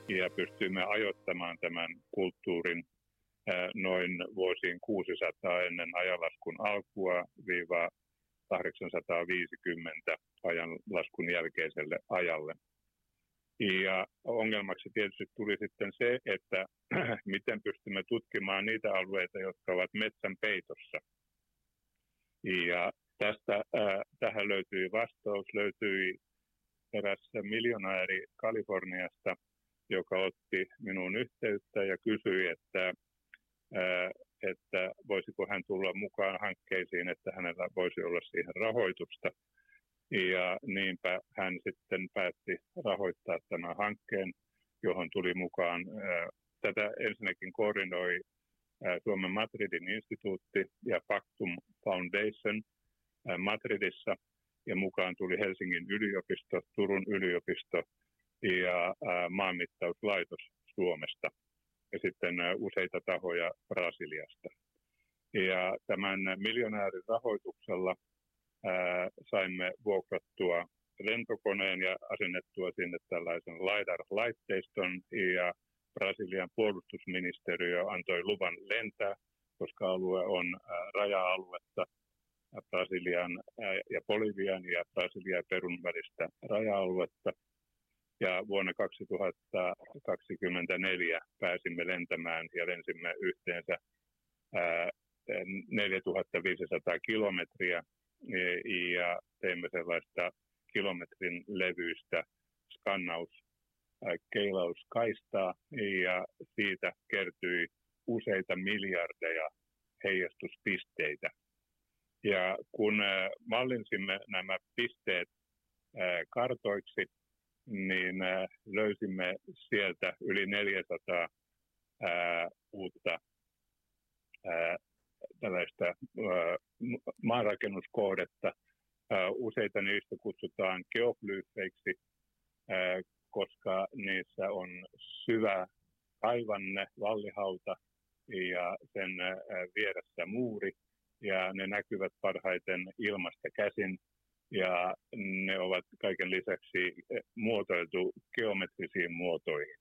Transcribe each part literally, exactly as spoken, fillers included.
ja pystyimme ajoittamaan tämän kulttuurin noin vuosiin kuusisataa ennen ajanlaskun alkua viiva kahdeksansataaviisikymmentä ajanlaskun jälkeiselle ajalle. Ja ongelmaksi tietysti tuli sitten se, että miten pystymme tutkimaan niitä alueita, jotka ovat metsän peitossa. Ja tästä äh, tähän löytyi vastaus, löytyi eräs miljonääri Kaliforniasta, joka otti minuun yhteyttä ja kysyi, että, äh, että voisiko hän tulla mukaan hankkeisiin, että hänellä voisi olla siihen rahoitusta. Ja niinpä hän sitten päätti rahoittaa tämän hankkeen, johon tuli mukaan. Äh, tätä ensinnäkin koordinoi äh, Suomen Madridin instituutti ja Pactum Foundation äh, Madridissa. Ja mukaan tuli Helsingin yliopisto, Turun yliopisto ja äh, maanmittauslaitos Suomesta. Ja sitten äh, useita tahoja Brasiliasta. Ja tämän miljonäärin rahoituksella ää, saimme vuokrattua lentokoneen ja asennettua sinne tällaisen LiDAR-laitteiston. Ja Brasilian puolustusministeriö antoi luvan lentää, koska alue on ää, raja-aluetta Brasilian ää, ja Bolivian ja Brasilian ja Perun välistä raja-aluetta. Ja vuonna kaksituhattakaksikymmentäneljä pääsimme lentämään ja lensimme yhteensä ää, neljätuhattaviisisataa kilometriä ja teimme sellaista kilometrin levyistä skannaus, keilauskaistaa ja siitä kertyi useita miljardeja heijastuspisteitä. Ja kun mallinsimme nämä pisteet kartoiksi, niin löysimme sieltä yli neljäsataa uutta tällaista ää, maanrakennuskohdetta. Ää, useita niistä kutsutaan geoglyfeiksi, ää, koska niissä on syvä kaivanne, vallihauta ja sen ää, vieressä muuri. Ja ne näkyvät parhaiten ilmasta käsin ja ne ovat kaiken lisäksi muotoiltu geometrisiin muotoihin.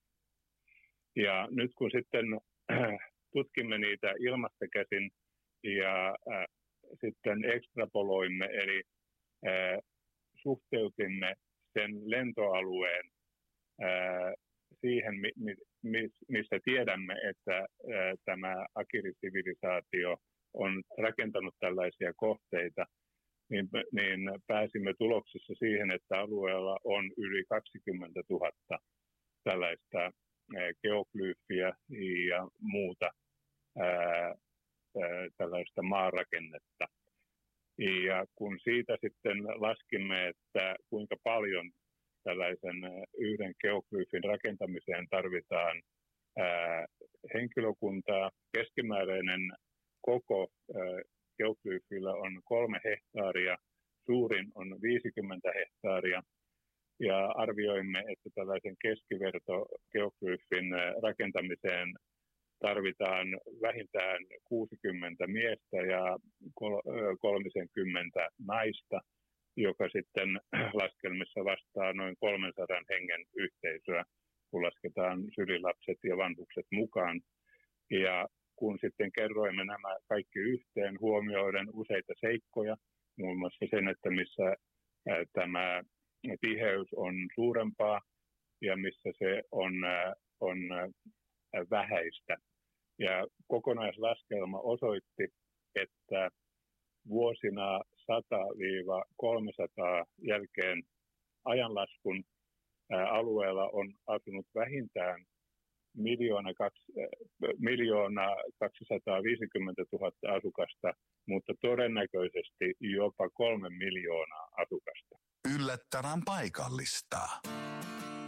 Ja nyt kun sitten tutkimme niitä ilmasta käsin ja äh, sitten ekstrapoloimme, eli äh, suhteutimme sen lentoalueen äh, siihen, mi- mi- mistä tiedämme, että äh, tämä Akiri-sivilisaatio on rakentanut tällaisia kohteita, niin, niin pääsimme tuloksissa siihen, että alueella on yli kaksikymmentätuhatta tällaista äh, geoglyfiä ja muuta ää, tällaista maarakennetta. Ja kun siitä sitten laskimme, että kuinka paljon tällaisen yhden geoglyfin rakentamiseen tarvitaan ää, henkilökuntaa, keskimääräinen koko ää, geoglyfillä on kolme hehtaaria, suurin on viisikymmentä hehtaaria, ja arvioimme, että tällaisen keskiverto geoglyfin rakentamiseen tarvitaan vähintään kuusikymmentä miestä ja kolmekymmentä naista, joka sitten laskelmissa vastaa noin kolmensadan hengen yhteisöä, kun lasketaan sylilapset ja vanhukset mukaan. Ja kun sitten kerroimme nämä kaikki yhteen huomioiden useita seikkoja, muun muassa sen, että missä tämä tiheys on suurempaa ja missä se on, on vähäistä. Ja kokonaislaskelma osoitti, että vuosina sata kolmesataa jälkeen ajanlaskun alueella on asunut vähintään miljoona, kaksi, miljoona kaksisataaviisikymmentätuhatta asukasta, mutta todennäköisesti jopa kolme miljoonaa asukasta. Yllättävän paikallista.